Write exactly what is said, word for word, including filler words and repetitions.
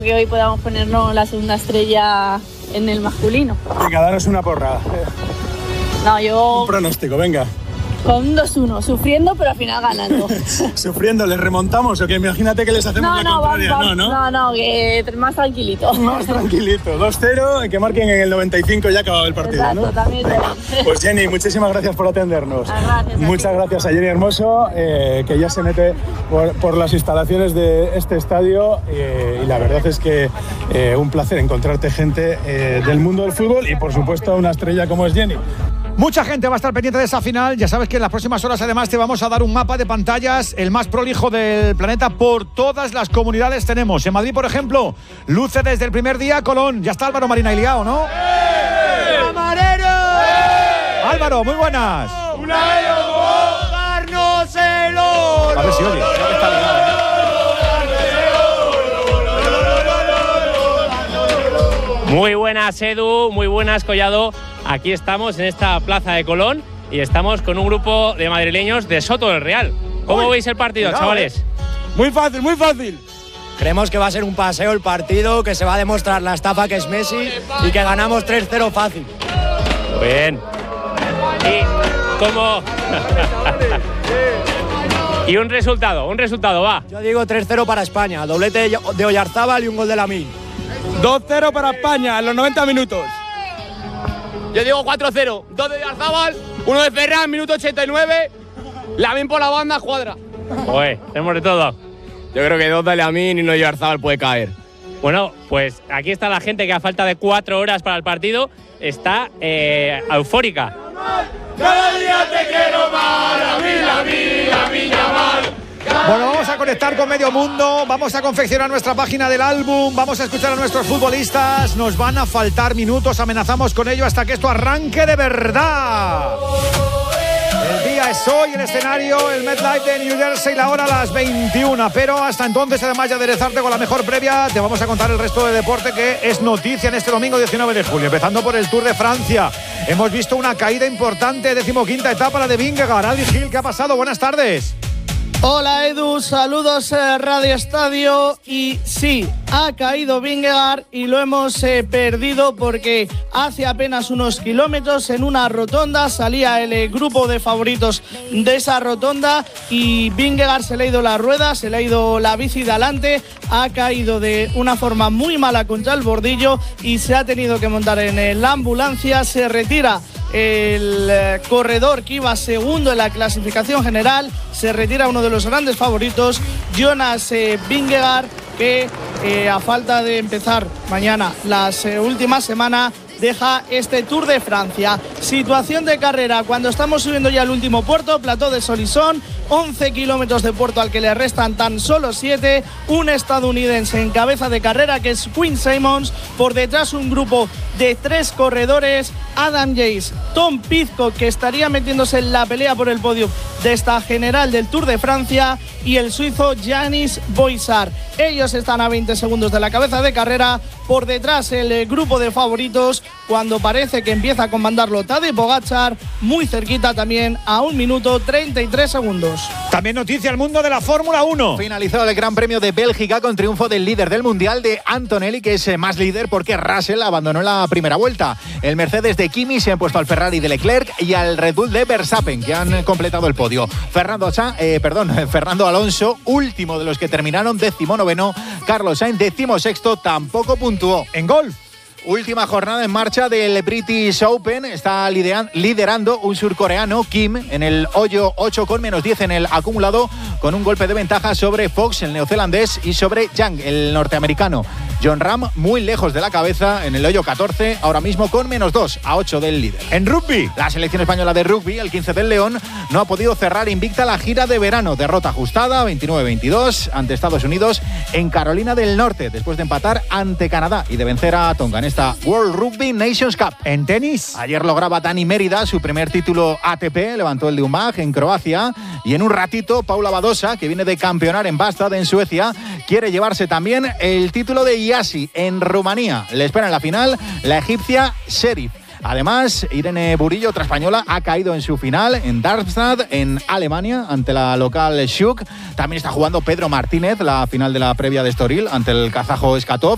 Que hoy podamos ponernos la segunda estrella en el masculino. Venga, danos una porra. No, yo... Un pronóstico, venga. Con un dos uno, sufriendo pero al final ganando. ¿Sufriendo? ¿Les remontamos o que imagínate que les hacemos no, la no, contraria? Vamos, no, no, no, no, que más tranquilito. Más tranquilito. dos cero, que marquen en el noventa y cinco, ya acabado el partido. Exacto, ¿no? También. Pues Jenny, muchísimas gracias por atendernos. Gracias, Muchas gracias a Jenny Hermoso, eh, que ya se mete por, por las instalaciones de este estadio eh, y la verdad es que eh, un placer encontrarte gente eh, del mundo del fútbol y por supuesto una estrella como es Jenny. Mucha gente va a estar pendiente de esa final. Ya sabes que en las próximas horas además te vamos a dar un mapa de pantallas, el más prolijo del planeta por todas las comunidades tenemos. En Madrid, por ejemplo, luce desde el primer día Colón. Ya está Álvaro Marina Iliao, ¿no? ¡Eh! ¡Camarero! ¡Eh! Álvaro, muy buenas. ¡Una ¡Darnos el oro! A ver si oye. Creo que está ligado, ¿eh? Muy buenas, Edu, muy buenas, Collado. Aquí estamos en esta plaza de Colón y estamos con un grupo de madrileños de Soto del Real. ¿Cómo Uy, veis el partido, cuidado, chavales? Eh. Muy fácil, muy fácil. Creemos que va a ser un paseo el partido, que se va a demostrar la estafa que es Messi y que ganamos tres cero fácil. Muy bien. ¿Y cómo? Y un resultado, un resultado, va. Yo digo tres cero para España, doblete de Oyarzábal y un gol de Lamine. dos cero para España en los noventa minutos. Yo digo cuatro cero, dos de Oyarzábal, uno de Ferran, minuto ochenta y nueve, Lamine por la banda, cuadra. Oye, tenemos de todo. Yo creo que dos de Lamine y uno de Oyarzábal puede caer. Bueno, pues aquí está la gente que a falta de cuatro horas para el partido está eh, eufórica. Cada día te quiero más, a mí, a mí, a mí, a Bueno, vamos a conectar con medio mundo, vamos a confeccionar nuestra página del álbum, vamos a escuchar a nuestros futbolistas, nos van a faltar minutos, amenazamos con ello hasta que esto arranque de verdad. El día es hoy, el escenario, el MetLife de New Jersey, la hora a las veintiuna, pero hasta entonces, además de aderezarte con la mejor previa, te vamos a contar el resto de deporte que es noticia en este domingo diecinueve de julio, empezando por el Tour de Francia. Hemos visto una caída importante, decimoquinta etapa, la de Vingegaard. Adi Gil, ¿qué ha pasado? Buenas tardes. Hola Edu, saludos eh, Radio Estadio. Y sí, ha caído Vingegaard y lo hemos eh, perdido porque hace apenas unos kilómetros en una rotonda salía el eh, grupo de favoritos de esa rotonda y Vingegaard se le ha ido la rueda, se le ha ido la bici de adelante, ha caído de una forma muy mala contra el bordillo y se ha tenido que montar en eh, la ambulancia. Se retira el eh, corredor que iba segundo en la clasificación general, se retira uno de los grandes favoritos, Jonas eh, Vingegaard, que eh, a falta de empezar mañana las eh, últimas semanas deja este Tour de Francia. Situación de carrera cuando estamos subiendo ya al último puerto, Plató de Solisson, once kilómetros de puerto al que le restan tan solo siete, un estadounidense en cabeza de carrera que es Quinn Simmons, por detrás un grupo de tres corredores, Adam Yates, Tom Pidcock, que estaría metiéndose en la pelea por el podio de esta general del Tour de Francia, y el suizo Janis Boisard. Ellos están a veinte segundos de la cabeza de carrera, por detrás el eh, grupo de favoritos, cuando parece que empieza a comandarlo Tadej Pogačar, muy cerquita también a un minuto treinta y tres segundos. También noticia al mundo de la Fórmula uno. Finalizado el Gran Premio de Bélgica con triunfo del líder del Mundial, de Antonelli, que es más líder porque Russell abandonó la primera vuelta. El Mercedes de Kimi se ha puesto al Ferrari de Leclerc y al Red Bull de Verstappen, que han completado el podio. Fernando, Sa- eh, perdón, Fernando Alonso, último de los que terminaron decimonoveno. Carlos Sainz, decimosexto, tampoco puntuó. En golf. Última jornada en marcha del British Open. Está liderando un surcoreano, Kim, en el hoyo ocho con menos diez en el acumulado, con un golpe de ventaja sobre Fox, el neozelandés, y sobre Yang, el norteamericano. Jon Rahm muy lejos de la cabeza en el hoyo catorce, ahora mismo con menos dos a ocho del líder. En rugby, la selección española de rugby, el quince del León, no ha podido cerrar invicta la gira de verano. Derrota ajustada, veintinueve veintidós, ante Estados Unidos en Carolina del Norte, después de empatar ante Canadá y de vencer a Tonga en esta World Rugby Nations Cup. En tenis, ayer lograba Dani Mérida su primer título A T P, levantó el de Umag en Croacia, y en un ratito Paula Badosa, que viene de campeonar en Bastad en Suecia, quiere llevarse también el título de I A S I en Rumanía. Le espera en la final la egipcia Sheriff. Además, Irene Burillo, otra española, ha caído en su final en Darmstadt, en Alemania, ante la local Shuk. También está jugando Pedro Martínez, la final de la previa de Estoril, ante el kazajo Skatov.